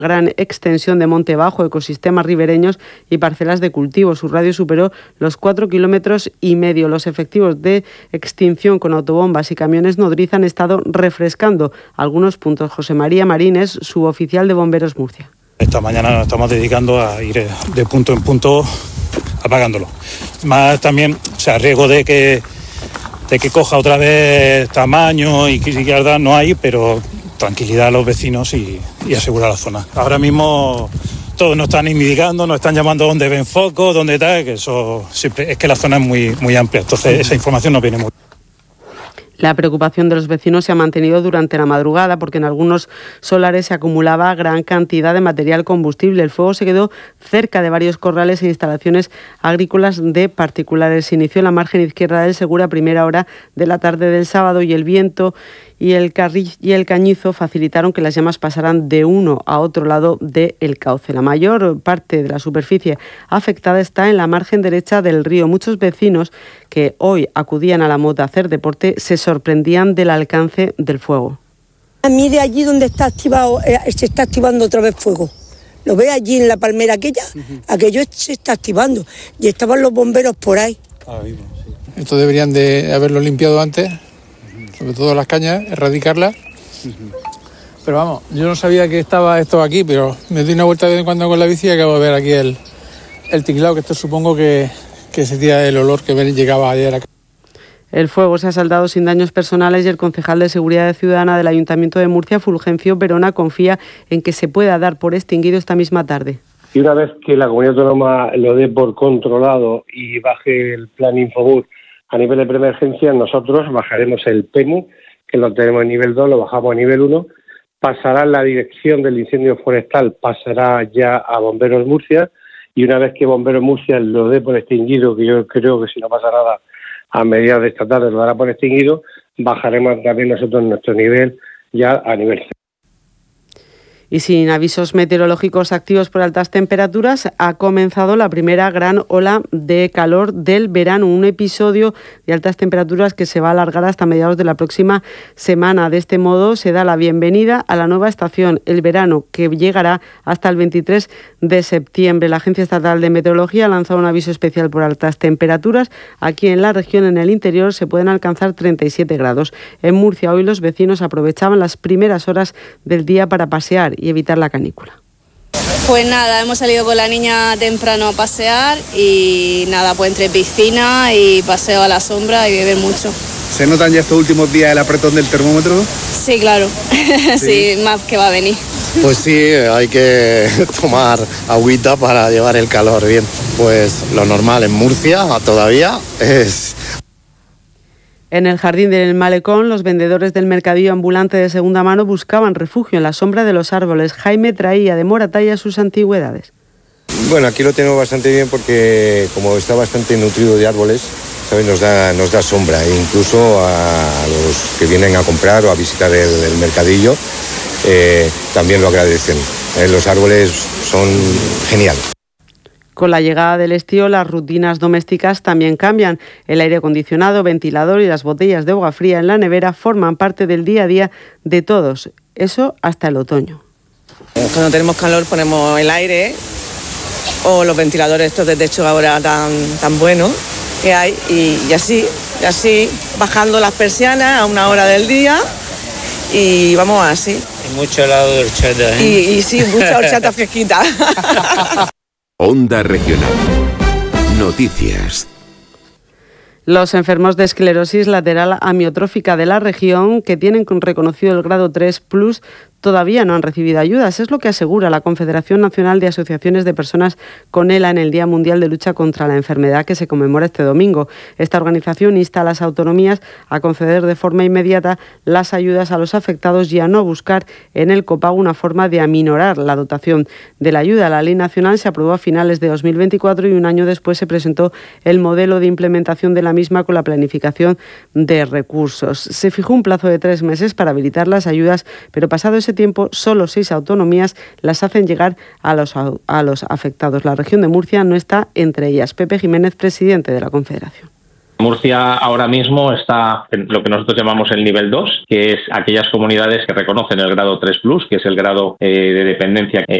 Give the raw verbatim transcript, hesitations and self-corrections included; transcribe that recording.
gran extensión de monte bajo, ecosistemas ribereños y parcelas de cultivo. Su radio superó los cuatro kilómetros y medio. Los efectivos de extinción con autobombas y camiones nodriza han estado refrescando algunos puntos. José María Marín es suboficial de Bomberos Murcia. Esta mañana nos estamos dedicando a ir de punto en punto apagándolo. Más también, o sea, riesgo de que, de que coja otra vez tamaño y que no hay, pero tranquilidad a los vecinos y, y asegurar la zona. Ahora mismo todos nos están indicando, nos están llamando dónde ven focos, dónde tal, que eso siempre, es que la zona es muy, muy amplia, entonces esa información nos viene muy. La preocupación de los vecinos se ha mantenido durante la madrugada porque en algunos solares se acumulaba gran cantidad de material combustible. El fuego se quedó cerca de varios corrales e instalaciones agrícolas de particulares. Se inició en la margen izquierda del Segura a primera hora de la tarde del sábado y el viento y el, carri- y el cañizo facilitaron que las llamas pasaran de uno a otro lado del cauce. La mayor parte de la superficie afectada está en la margen derecha del río. Muchos vecinos que hoy acudían a la mota a hacer deporte se sorprendían del alcance del fuego. Mire allí donde está activado, eh, se está activando otra vez fuego. ¿Lo ve allí en la palmera aquella? Uh-huh. Aquello se está activando y estaban los bomberos por ahí. Ah, vivo, sí. Esto deberían de haberlo limpiado antes, sobre todo las cañas, erradicarlas. Uh-huh. Pero vamos, yo no sabía que estaba esto aquí, pero me doy una vuelta de vez en cuando con la bici y acabo de ver aquí el, el tinglado, que esto supongo que, que sería el olor que llegaba ayer acá. El fuego se ha saldado sin daños personales y el concejal de Seguridad Ciudadana del Ayuntamiento de Murcia, Fulgencio Verona, confía en que se pueda dar por extinguido esta misma tarde. Y una vez que la comunidad autónoma lo dé por controlado y baje el plan Infobús a nivel de preemergencia, nosotros bajaremos el P E M I, que lo tenemos en nivel dos, lo bajamos a nivel uno, pasará la dirección del incendio forestal, pasará ya a Bomberos Murcia, y una vez que Bomberos Murcia lo dé por extinguido, que yo creo que si no pasa nada a mediados de esta tarde lo dará por extinguido, bajaremos también nosotros nuestro nivel ya a nivel cero. Y sin avisos meteorológicos activos por altas temperaturas, ha comenzado la primera gran ola de calor del verano, un episodio de altas temperaturas que se va a alargar hasta mediados de la próxima semana. De este modo se da la bienvenida a la nueva estación, el verano, que llegará hasta el veintitrés de septiembre. La Agencia Estatal de Meteorología ha lanzado un aviso especial por altas temperaturas. Aquí en la región, en el interior, se pueden alcanzar treinta y siete grados. En Murcia hoy los vecinos aprovechaban las primeras horas del día para pasear y evitar la canícula. Pues nada, hemos salido con la niña temprano a pasear y nada, pues entre piscina y paseo a la sombra y beber mucho. ¿Se notan ya estos últimos días el apretón del termómetro? Sí, claro, sí, sí, más que va a venir. Pues sí, hay que tomar agüita para llevar el calor bien. Pues lo normal en Murcia todavía es... En el jardín del Malecón, los vendedores del mercadillo ambulante de segunda mano buscaban refugio en la sombra de los árboles. Jaime traía de Moratalla sus antigüedades. Bueno, aquí lo tenemos bastante bien porque como está bastante nutrido de árboles, ¿sabes? Nos da, nos da sombra, e incluso a los que vienen a comprar o a visitar el, el mercadillo eh, también lo agradecen. Eh, los árboles son geniales. Con la llegada del estío, las rutinas domésticas también cambian. El aire acondicionado, ventilador y las botellas de agua fría en la nevera forman parte del día a día de todos. Eso hasta el otoño. Cuando tenemos calor ponemos el aire o los ventiladores estos de techo ahora tan, tan buenos que hay y, y así, y así bajando las persianas a una hora del día y vamos así. Y mucho helado de horchata, ¿eh? Y, y sí, mucha horchata fresquita. Onda Regional. Noticias. Los enfermos de esclerosis lateral amiotrófica de la región, que tienen reconocido el grado tres plus, todavía no han recibido ayudas. Es lo que asegura la Confederación Nacional de Asociaciones de Personas con E L A en el Día Mundial de Lucha contra la Enfermedad, que se conmemora este domingo. Esta organización insta a las autonomías a conceder de forma inmediata las ayudas a los afectados y a no buscar en el copago una forma de aminorar la dotación de la ayuda. La ley nacional se aprobó a finales de dos mil veinticuatro y un año después se presentó el modelo de implementación de la misma con la planificación de recursos. Se fijó un plazo de tres meses para habilitar las ayudas, pero pasado ese tiempo, solo seis autonomías las hacen llegar a los, a los afectados. La región de Murcia no está entre ellas. Pepe Jiménez, presidente de la Confederación. Murcia ahora mismo está en lo que nosotros llamamos el nivel dos, que es aquellas comunidades que reconocen el grado tres plus, que es el grado eh, de dependencia